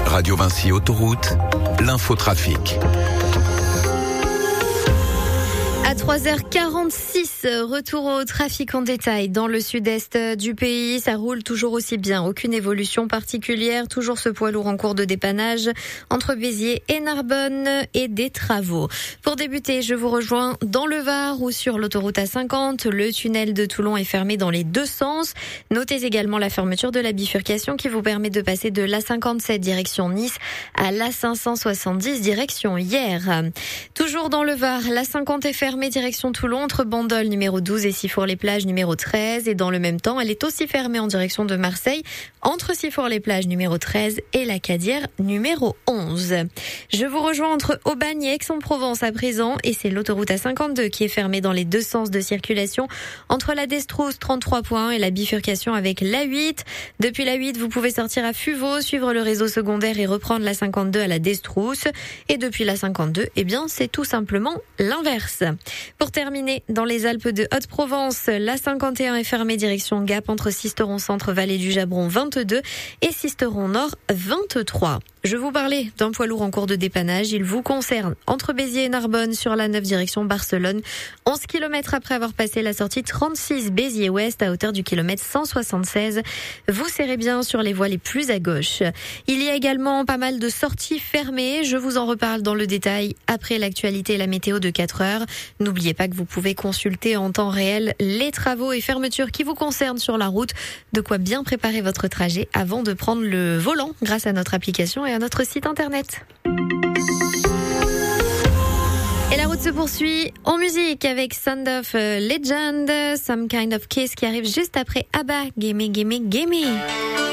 Radio Vinci Autoroute, l'infotrafic. À 3h46, retour au trafic en détail dans le sud-est du pays. Ça roule toujours aussi bien. Aucune évolution particulière. Toujours ce poids lourd en cours de dépannage entre Béziers et Narbonne et des travaux. Pour débuter, je vous rejoins dans le Var où sur l'autoroute A50, le tunnel de Toulon est fermé dans les deux sens. Notez également la fermeture de la bifurcation qui vous permet de passer de l'A57 direction Nice à l'A570 direction Hyères. Toujours dans le Var, l'A50 est fermée direction Toulon entre Bandol numéro 12 et Sifour-les-Plages numéro 13 et dans le même temps elle est aussi fermée en direction de Marseille entre Sifour-les-Plages numéro 13 et la Cadière numéro 11. Je vous rejoins entre Aubagne et Aix-en-Provence à présent et c'est l'autoroute A52 qui est fermée dans les deux sens de circulation entre la Destrousse 33 points et la bifurcation avec l'A8. Depuis l'A8 vous pouvez sortir à Fuveau, suivre le réseau secondaire et reprendre la 52 à la Destrousse et depuis la 52 c'est tout simplement l'inverse. Pour terminer, dans les Alpes de Haute-Provence, la 51 est fermée direction Gap entre Sisteron Centre, Vallée du Jabron 22 et Sisteron Nord 23. Je vous parlais d'un poids lourd en cours de dépannage. Il vous concerne entre Béziers et Narbonne sur la 9 direction Barcelone. 11 km après avoir passé la sortie 36 Béziers-Ouest à hauteur du kilomètre 176. Vous serrez bien sur les voies les plus à gauche. Il y a également pas mal de sorties fermées. Je vous en reparle dans le détail après l'actualité et la météo de 4 heures. N'oubliez pas que vous pouvez consulter en temps réel les travaux et fermetures qui vous concernent sur la route. De quoi bien préparer votre trajet avant de prendre le volant grâce à notre application et à notre site internet. Et la route se poursuit en musique avec Sound of Legend, Some Kind of Kiss qui arrive juste après ABBA, Gimme Gimme Gimme.